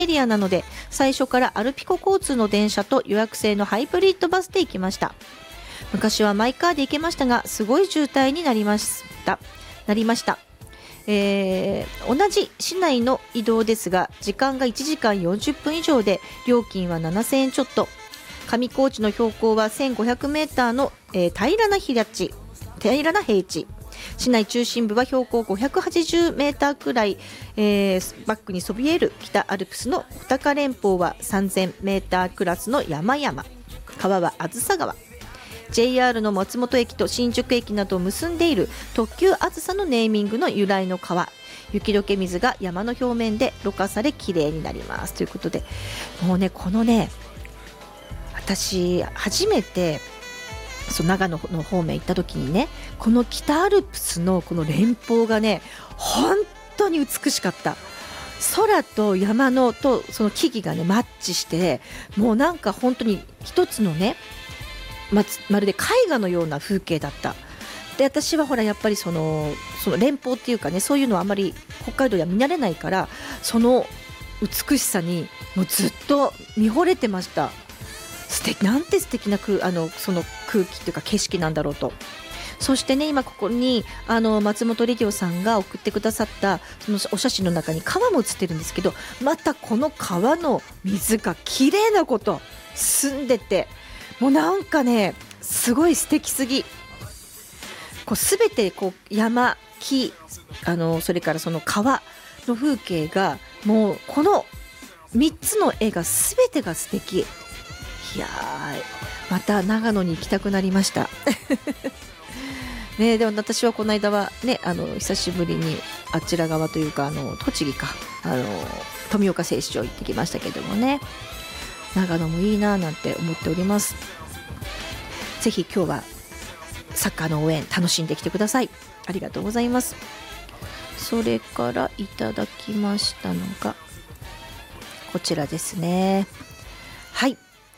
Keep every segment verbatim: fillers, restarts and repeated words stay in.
エリアなので、最初からアルピコ交通の電車と予約制のハイブリッドバスで行きました。昔はマイカーで行けましたが、すごい渋滞になりましたなりました、えー、同じ市内の移動ですが、時間がいちじかんよんじゅっぷん以上で料金はななせんえんちょっと。上高地の標高はせんごひゃくメーターの、えー、平らな平地平らな平地。市内中心部は標高ごひゃくはちじゅうメーターくらい、えー、バックにそびえる北アルプスの穂高連峰はさんぜんメータークラスの山々。川はあずさ川。 ジェイアール の松本駅と新宿駅などを結んでいる特急あずさのネーミングの由来の川。雪解け水が山の表面でろ過されきれいになりますということで、もうねこのね私初めてそう長野の方面行った時にね、この北アルプスのこの連峰がね本当に美しかった。空と山のとその木々がねマッチして、もうなんか本当に一つのね ま, まるで絵画のような風景だった。で私はほらやっぱりそのその連峰っていうかね、そういうのはあまり北海道では見慣れないから、その美しさにもうずっと見惚れてました。素敵なんて素敵な空あのその空気というか景色なんだろうと。そしてね今ここにあの松本リディオさんが送ってくださったそのお写真の中に川も写ってるんですけど、またこの川の水が綺麗なこと澄んでて、もうなんかねすごい素敵すぎ。こう全てこう山木あのそれからその川の風景がもうこのみっつの絵が全てが素敵。いやまた長野に行きたくなりましたね。でも私はこの間はねあの久しぶりにあちら側というかあの栃木かあの富岡製糸場行ってきましたけどもね、長野もいいななんて思っております。ぜひ今日はサッカーの応援楽しんできてください。ありがとうございます。それからいただきましたのがこちらですね。はい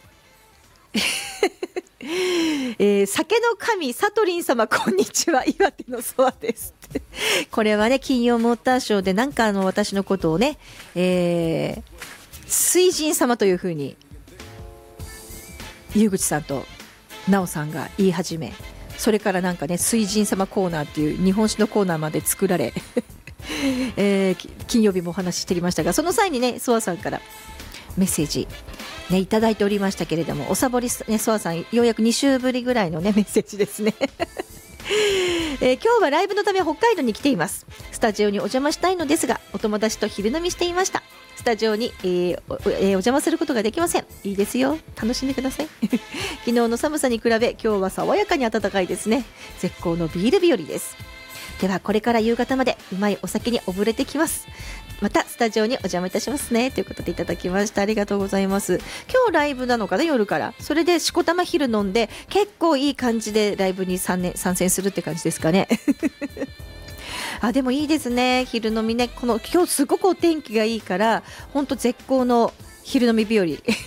えー、酒の神サトリン様こんにちは、岩手のソワですこれはね金曜モーターショーでなんかあの私のことをね、えー、水神様というふうにゆうぐちさんとなおさんが言い始め、それからなんかね水神様コーナーっていう日本酒のコーナーまで作られ、えー、金曜日もお話ししてきましたが、その際にねソワさんからメッセージね、いただいておりましたけれども、おさぼり、ね、ソワさんようやくに週ぶりぐらいの、ね、メッセージですね、えー、今日はライブのため北海道に来ています。スタジオにお邪魔したいのですがお友達と昼飲みしていました。スタジオに、えーおえー、お邪魔することができません。いいですよ、楽しんでください昨日の寒さに比べ今日は爽やかに暖かいですね。絶好のビール日和です。ではこれから夕方までうまいお酒に溺れてきます。またスタジオにお邪魔いたしますねということでいただきました。ありがとうございます。今日ライブなのかな、夜から。それでしこたま昼飲んで結構いい感じでライブに参戦、参戦するって感じですかねあでもいいですね、昼飲みね。この今日すごくお天気がいいから本当絶好の昼飲み日和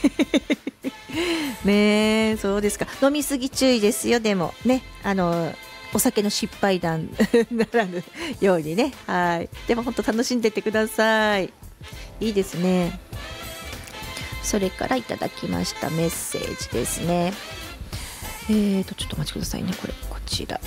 ねえ、そうですか。飲みすぎ注意ですよ。でもねあのお酒の失敗談ならぬようにね。はい、でも本当楽しんでってください。いいですね。それからいただきましたメッセージですね。えーとちょっとお待ちくださいね。これこちら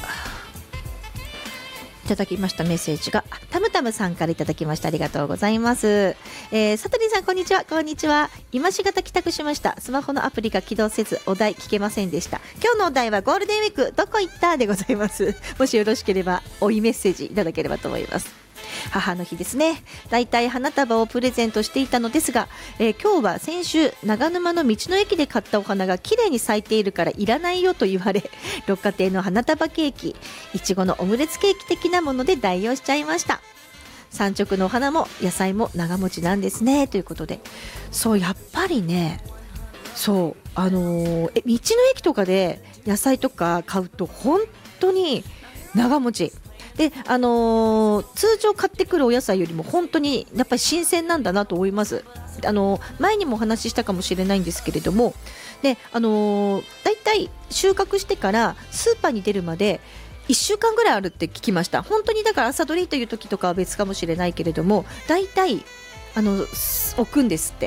いただきましたメッセージがタムタムさんからいただきました。ありがとうございます。えー、さとりんさんこんにちは。こんにちは。今しがた帰宅しました。スマホのアプリが起動せずお題聞けませんでした。今日のお題はゴールデンウィークどこ行ったでございます。もしよろしければおいメッセージいただければと思います。母の日ですね。だいたい花束をプレゼントしていたのですが、えー、今日は先週長沼の道の駅で買ったお花が綺麗に咲いているからいらないよと言われ、六花亭の花束ケーキ、いちごのオムレツケーキ的なもので代用しちゃいました。産直のお花も野菜も長持ちなんですねということで、そうやっぱりね、そうあのー、え道の駅とかで野菜とか買うと本当に長持ちで、あのー、通常買ってくるお野菜よりも本当にやっぱり新鮮なんだなと思います。あのー、前にもお話ししたかもしれないんですけれども、で、あのー、だいたい収穫してからスーパーに出るまでいっしゅうかんぐらいあるって聞きました。本当にだから朝取りという時とかは別かもしれないけれども、だいたいあの置くんですって。